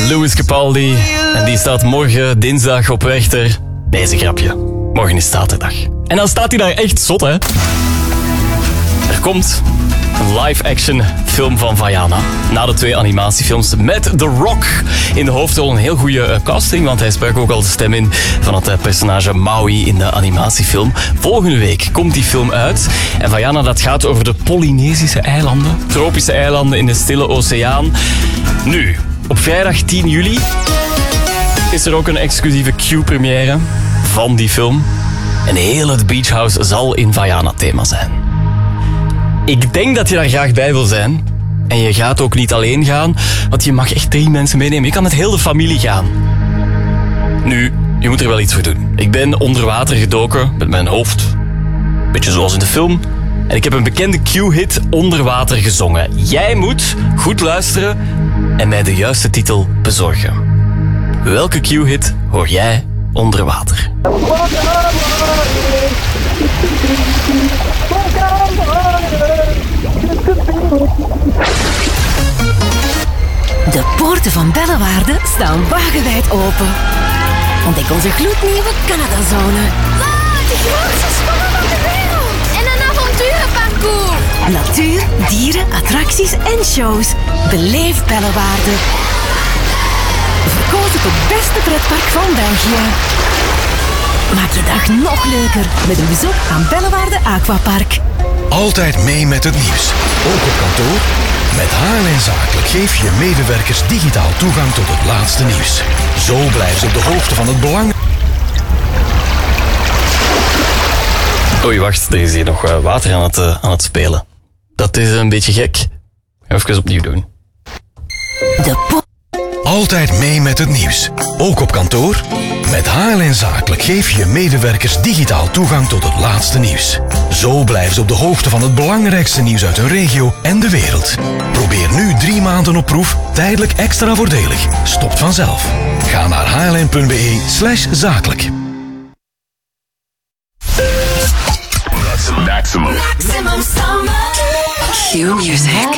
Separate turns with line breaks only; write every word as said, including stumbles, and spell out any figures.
Louis Capaldi. En die staat morgen dinsdag op Werchter. Deze grapje. Morgen is zaterdag. En dan staat hij daar echt zot, hè. Er komt een live-action film van Vaiana. Na de twee animatiefilms met The Rock in de hoofdrol. Een heel goede casting, want hij sprak ook al de stem in van het personage Maui in de animatiefilm. Volgende week komt die film uit. En Vaiana, dat gaat over de Polynesische eilanden. Tropische eilanden in de Stille Oceaan. Nu, op vrijdag tien juli is er ook een exclusieve Q-première van die film. En heel het Beach House zal in Vaiana-thema zijn. Ik denk dat je daar graag bij wil zijn. En je gaat ook niet alleen gaan, want je mag echt drie mensen meenemen. Je kan met heel de familie gaan. Nu, je moet er wel iets voor doen. Ik ben onder water gedoken met mijn hoofd. Beetje zoals in de film. En ik heb een bekende Q-hit onder water gezongen. Jij moet goed luisteren en mij de juiste titel bezorgen. Welke Q-hit hoor jij onder water?
De poorten van Bellewaarde staan wagenwijd open. Ontdek onze gloednieuwe Canadazone.
Wow, de grootste schoenen van de wereld. En een avonturenparcours.
Natuur, dieren, attracties en shows. Beleef Bellewaarde. Verkozen tot beste pretpark van België. Maak je dag nog leuker met een bezoek aan Bellewaarde Aquapark.
Altijd mee met het nieuws. Ook op kantoor. Met H L N Zakelijk geef je medewerkers digitaal toegang tot het laatste nieuws. Zo blijven ze op de hoogte van het belang.
Oei, wacht. Er is hier nog water aan het, uh, aan het spelen. Dat is een beetje gek. Even opnieuw doen.
De po-
Altijd mee met het nieuws. Ook op kantoor. Met H L N Zakelijk geef je medewerkers digitaal toegang tot het laatste nieuws. Zo blijven ze op de hoogte van het belangrijkste nieuws uit hun regio en de wereld. Probeer nu drie maanden op proef, tijdelijk extra voordelig. Stopt vanzelf. Ga naar hln.be slash zakelijk.
Maximum.
Maximum summer.
Q Music.